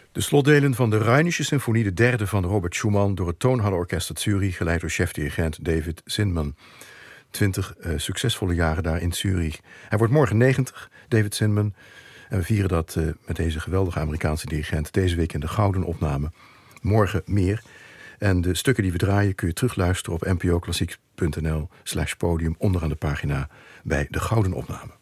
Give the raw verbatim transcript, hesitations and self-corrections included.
De slotdelen van de Rheinische Symfonie, de derde van Robert Schumann, door het Tonhalle-orkest uit Zurich, geleid door chefdirigent David Zinman. Twintig uh, succesvolle jaren daar in Zurich. Hij wordt morgen negentig, David Zinman. En we vieren dat uh, met deze geweldige Amerikaanse dirigent deze week in de Gouden Opname. Morgen meer. En de stukken die we draaien kun je terugluisteren op n p o klassiek punt n l slash podium onderaan de pagina bij de Gouden Opname.